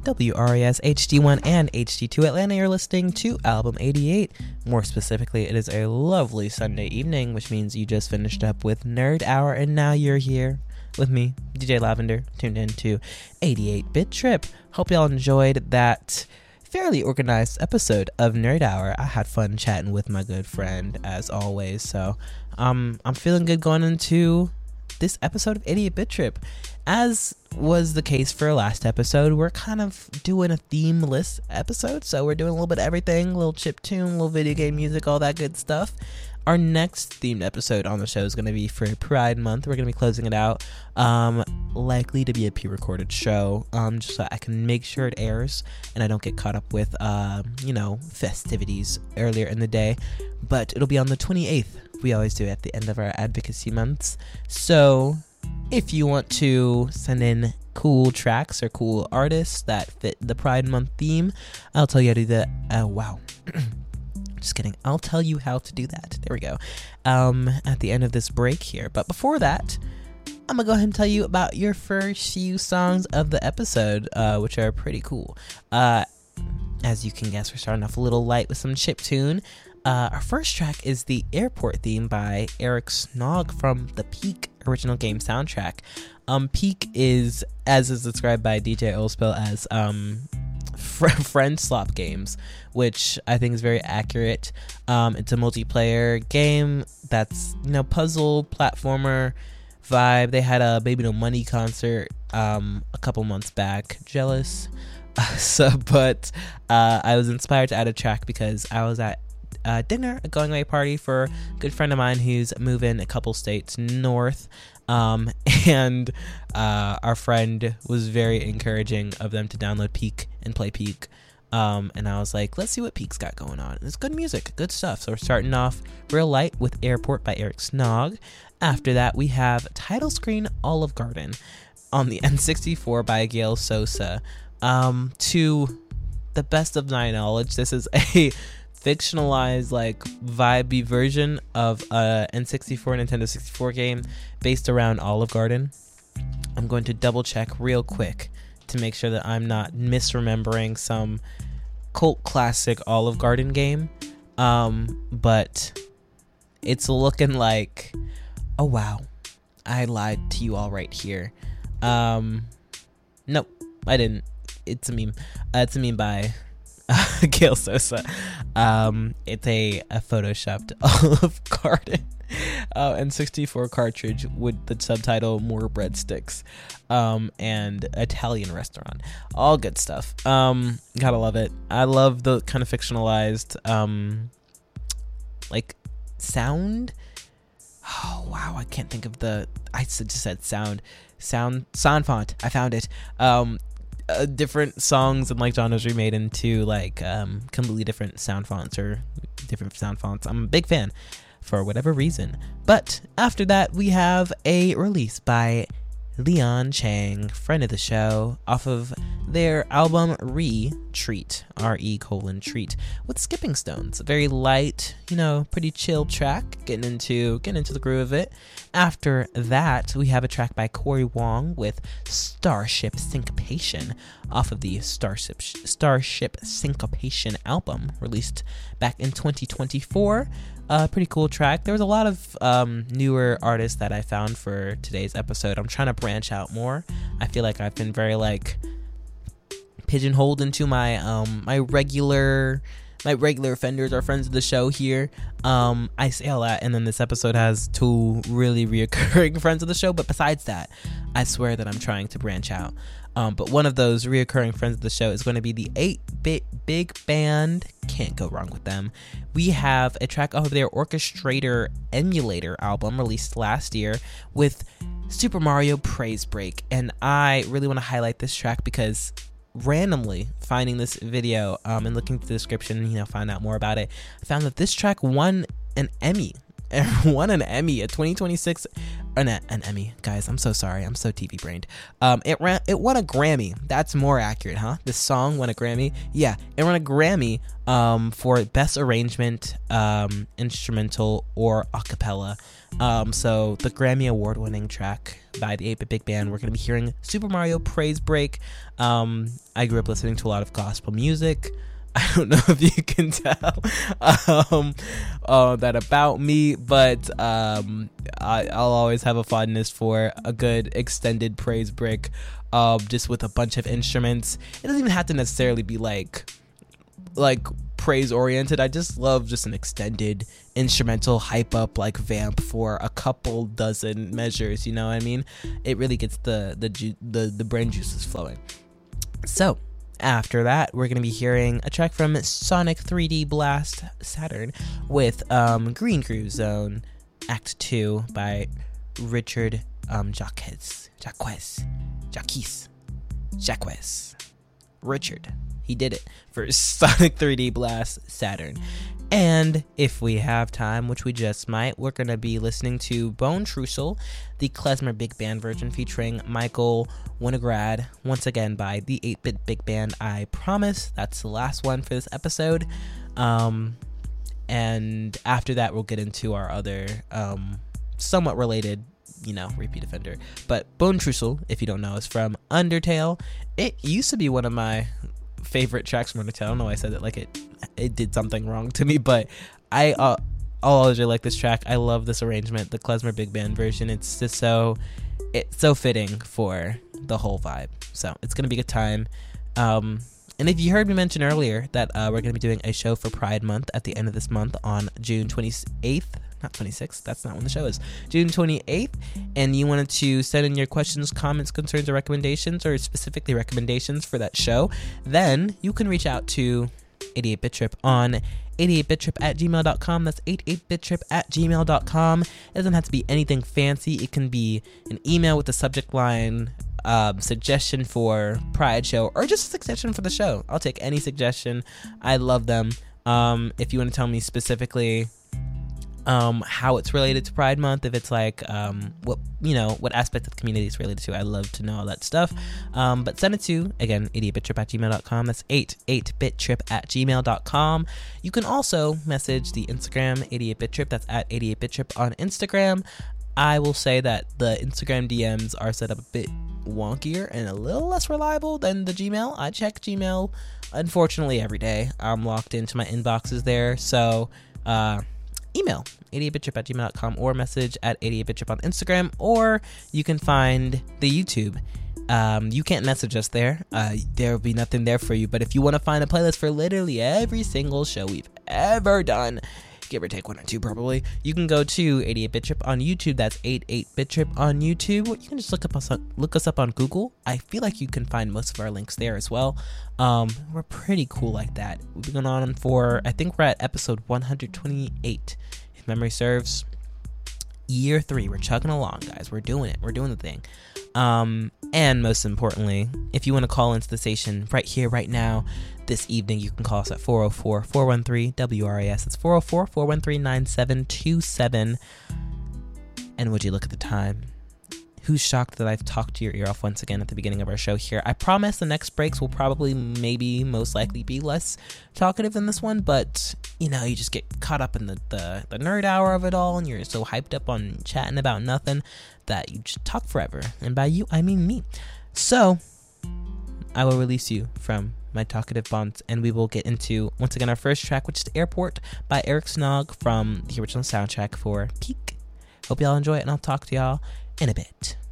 WRAS HD1 and HD2 Atlanta. You're listening to Album 88. More specifically, it is a lovely Sunday evening, which means you just finished up with Nerd Hour, and now you're here with me, DJ Lavender, tuned in to 88-Bit Trip. Hope y'all enjoyed that fairly organized episode of Nerd Hour. I had fun chatting with my good friend, as always, so I'm feeling good going into this episode of 88-Bit Trip. As was the case for last episode, we're kind of doing a themeless episode, so we're doing a little bit of everything, a little chiptune, a little video game music, all that good stuff. Our next themed episode on the show is going to be for Pride Month. We're going to be closing it out, likely to be a pre-recorded show, just so I can make sure it airs and I don't get caught up with, festivities earlier in the day. But it'll be on the 28th. We always do it at the end of our advocacy months. So if you want to send in cool tracks or cool artists that fit the Pride Month theme, I'll tell you how to do that. Wow. Just kidding. I'll tell you how to do that. There we go. At the end of this break here. But before that, I'm going to go ahead and tell you about your first few songs of the episode, which are pretty cool. As you can guess, we're starting off a little light with some chiptune. Our first track is the Airport theme by Eric Snog from the Peak original game soundtrack. Peak is, as is described by DJ Oldspill, as friend slop games, which I think is very accurate. It's a multiplayer game that's, puzzle platformer vibe. They had a Baby No Money concert a couple months back. Jealous. But I was inspired to add a track because I was at dinner, a going away party for a good friend of mine who's moving a couple states north, and our friend was very encouraging of them to download Peak and play Peak, and I was like, let's see what Peak's got going on. It's good music, good stuff. So we're starting off real light with Airport by Eric Snog. After that, we have title screen Olive Garden on the N64 by Gail Sosa. To the best of my knowledge, this is a fictionalized, vibey version of a N64 Nintendo 64 game based around Olive Garden. I'm going to double check real quick to make sure that I'm not misremembering some cult classic Olive Garden game, but it's looking like, oh wow, I lied to you all right here. Nope, I didn't. It's a meme. It's a meme by Gail Sosa. It's a photoshopped Olive Garden N64 cartridge with the subtitle More Breadsticks, and Italian restaurant. All good stuff. Gotta love it. I love the kind of fictionalized sound. Oh wow, I can't think of I just said sound font. I found it. Different songs and genres remade into completely different sound fonts or different sound fonts. I'm a big fan for whatever reason. But after that, we have a release by Leon Chang, friend of the show, off of their album Retreat, RE:treat, with Skipping Stones. A very light, pretty chill track, getting into the groove of it. After that, we have a track by Corey Wong with Starship Syncopation off of the Starship Syncopation album, released back in 2024. Pretty cool track. There was a lot of newer artists that I found for today's episode. I'm trying to branch out more. I feel like I've been very pigeonholed into my my regular offenders or friends of the show here. I say all that, and then this episode has two really reoccurring friends of the show, but besides that, I swear that I'm trying to branch out. But one of those reoccurring friends of the show is going to be the 8-Bit Big Band. Can't go wrong with them. We have a track off of their Orchestrator Emulator album released last year with Super Mario Praise Break, and I really want to highlight this track because randomly finding this video and looking through the description, find out more about it, I found that this track won an Emmy. A 2026 an Emmy. Guys, I'm so sorry. I'm so TV brained. It won a Grammy. That's more accurate, huh? This song won a Grammy. Yeah, it won a Grammy for best arrangement, instrumental or a cappella. So the Grammy award-winning track by the 8-Bit Big Band, we're going to be hearing Super Mario Praise Break. I grew up listening to a lot of gospel music. I don't know if you can tell that about me, but I'll always have a fondness for a good extended praise break, just with a bunch of instruments. It doesn't even have to necessarily be like praise oriented. I just love just an extended instrumental hype up like vamp for a couple dozen measures. You know what I mean? It really gets the brain juices flowing. So after that, we're going to be hearing a track from Sonic 3D Blast Saturn with Green Groove Zone Act 2 by Richard Jacques. Richard. He did it for Sonic 3D Blast Saturn. And if we have time, which we just might, we're going to be listening to Bone Trussell, the Klezmer Big Band version featuring Michael Winograd, once again by the 8-Bit Big Band. I promise that's the last one for this episode. And after that, we'll get into our other somewhat related, repeat offender. But Bone Trussell, if you don't know, is from Undertale. It used to be one of my favorite tracks from Undertale. I don't know why I said it like it did something wrong to me, but I'll always really like this track. I love this arrangement, the Klezmer Big Band version. It's just so fitting for the whole vibe. So it's gonna be a good time. And if you heard me mention earlier that we're gonna be doing a show for Pride Month at the end of this month on June 28th. Not 26th, that's not when the show is. June 28th, and you wanted to send in your questions, comments, concerns, or recommendations, or specifically recommendations for that show, then you can reach out to 88BitTrip on 88bittrip@gmail.com. That's 88bittrip@gmail.com. It doesn't have to be anything fancy. It can be an email with the subject line suggestion for Pride Show, or just a suggestion for the show. I'll take any suggestion. I love them. If you want to tell me specifically how it's related to Pride Month, if it's like what aspect of the community it's related to, I love to know all that stuff. But send it to, again, 88bittrip@gmail.com. That's 88bittrip@gmail.com. You can also message the Instagram 88bittrip. That's at 88bittrip on Instagram. I will say that the Instagram DMs are set up a bit wonkier and a little less reliable than the Gmail. I check Gmail unfortunately every day. I'm locked into my inboxes there, so email 88bittrip@gmail.com or message at 88bittrip on Instagram, or you can find the YouTube. You can't message us there. There will be nothing there for you, but if you want to find a playlist for literally every single show we've ever done, give or take one or two probably, you can go to 88BitTrip on YouTube. That's 88BitTrip on YouTube. You can just look us up on Google. I feel like you can find most of our links there as well. We're pretty cool like that. We've been going on for, I think we're at episode 128, if memory serves. Year 3. We're chugging along, guys. We're doing it. We're doing the thing. And most importantly, if you want to call into the station right here, right now, this evening, you can call us at 404-413-WRAS. It's 404-413-9727. And would you look at the time? Who's shocked that I've talked to your ear off once again at the beginning of our show here? I promise the next breaks will probably, maybe, most likely be less talkative than this one, but, you just get caught up in the nerd hour of it all, and you're so hyped up on chatting about nothing that you just talk forever. And by you, I mean me. So, I will release you from my talkative bonds, and we will get into, once again, our first track, which is Airport by Eric Snog from the original soundtrack for Peak. Hope y'all enjoy it, and I'll talk to y'all in a bit.